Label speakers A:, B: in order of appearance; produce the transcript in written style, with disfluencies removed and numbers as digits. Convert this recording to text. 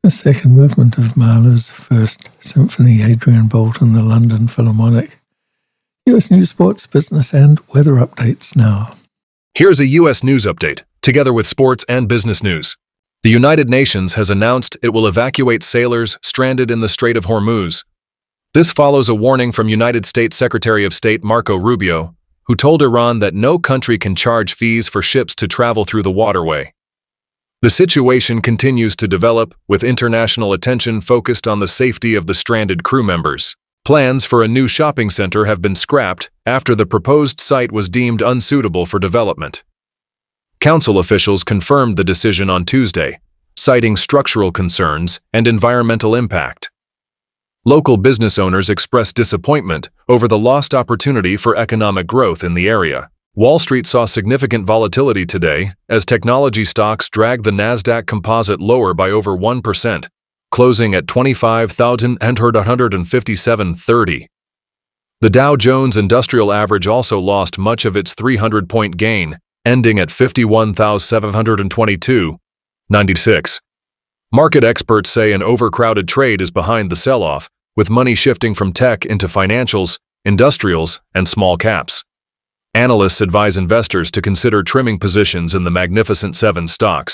A: The second movement of Mahler's First Symphony, Adrian Bolt and the London Philharmonic. US News, Sports, Business and Weather Updates now.
B: Here's a U.S. news update, together with sports and business news. The United Nations has announced it will evacuate sailors stranded in the Strait of Hormuz. This follows a warning from United States Secretary of State Marco Rubio, who told Iran that no country can charge fees for ships to travel through the waterway. The situation continues to develop, with international attention focused on the safety of the stranded crew members. Plans for a new shopping center have been scrapped after the proposed site was deemed unsuitable for development. Council officials confirmed the decision on Tuesday, citing structural concerns and environmental impact. Local business owners expressed disappointment over the lost opportunity for economic growth in the area. Wall Street saw significant volatility today as technology stocks dragged the Nasdaq Composite lower by over 1%, closing at 25,157.30. The Dow Jones Industrial Average also lost much of its 300-point gain, ending at 51,722.96. Market experts say an overcrowded trade is behind the sell-off, with money shifting from tech into financials, industrials, and small caps. Analysts advise investors to consider trimming positions in the Magnificent Seven stocks.